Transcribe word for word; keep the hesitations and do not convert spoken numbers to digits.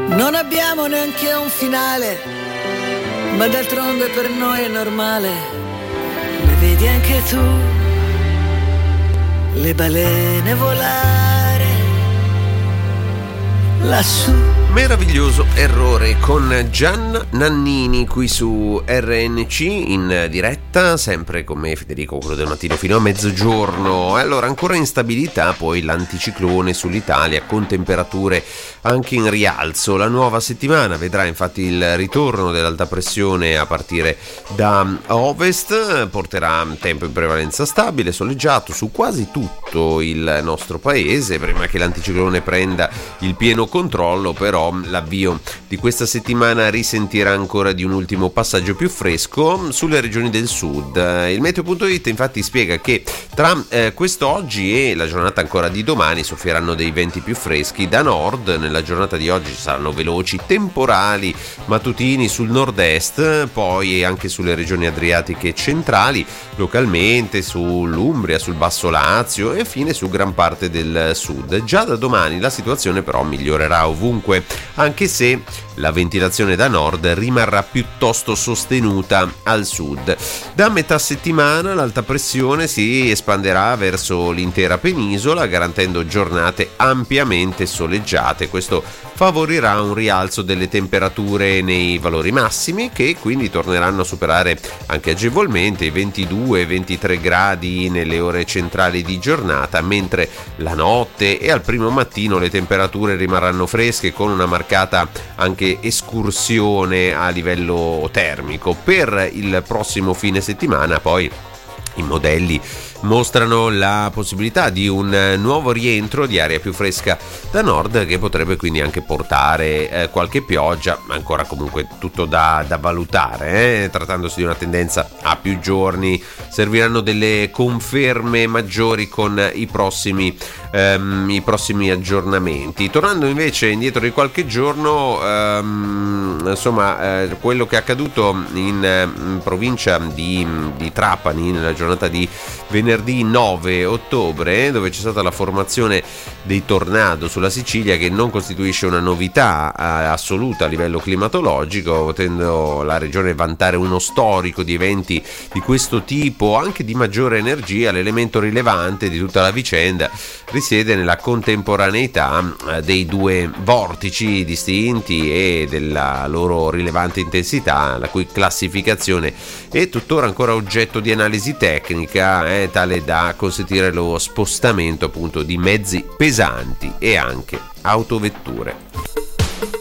Non abbiamo neanche un finale, ma d'altronde per noi è normale. Le vedi anche tu, le balene volare lassù. Meraviglioso errore con Gian Nannini qui su R N C in diretta, sempre con me Federico, quello del mattino fino a mezzogiorno. Allora, ancora instabilità poi l'anticiclone sull'Italia con temperature anche in rialzo. La nuova settimana vedrà infatti il ritorno dell'alta pressione a partire da ovest, porterà tempo in prevalenza stabile, soleggiato su quasi tutto il nostro paese prima che l'anticiclone prenda il pieno controllo. Però l'avvio di questa settimana risentirà ancora di un ultimo passaggio più fresco sulle regioni del sud. Il meteo punto it infatti spiega che tra eh, quest'oggi e la giornata ancora di domani soffieranno dei venti più freschi da nord. Nella giornata di oggi ci saranno veloci temporali mattutini sul nord-est, poi anche sulle regioni adriatiche centrali, localmente sull'Umbria, sul Basso Lazio e infine su gran parte del sud. Già da domani la situazione però migliorerà ovunque, anche se la ventilazione da nord rimarrà piuttosto sostenuta al sud. Da metà settimana l'alta pressione si espanderà verso l'intera penisola, garantendo giornate ampiamente soleggiate. Questo favorirà un rialzo delle temperature nei valori massimi, che quindi torneranno a superare anche agevolmente i ventidue ventitré gradi nelle ore centrali di giornata, mentre la notte e al primo mattino le temperature rimarranno fresche, con una marcata anche escursione a livello termico. Per il prossimo fine settimana poi i modelli mostrano la possibilità di un nuovo rientro di aria più fresca da nord, che potrebbe quindi anche portare eh, qualche pioggia, ma ancora comunque tutto da, da valutare. Eh? Trattandosi di una tendenza a più giorni, serviranno delle conferme maggiori con i prossimi, ehm, i prossimi aggiornamenti. Tornando invece indietro di qualche giorno, ehm, insomma, eh, quello che è accaduto in, in provincia di, di Trapani nella giornata di venerdì nove ottobre, dove c'è stata la formazione dei tornado sulla Sicilia, che non costituisce una novità eh, assoluta a livello climatologico, potendo la regione vantare uno storico di eventi di questo tipo, anche di maggiore energia. L'elemento rilevante di tutta la vicenda risiede nella contemporaneità eh, dei due vortici distinti e della loro rilevante intensità, la cui classificazione è tuttora ancora oggetto di analisi tecnica, eh, tale da consentire lo spostamento appunto di mezzi pesanti e anche autovetture.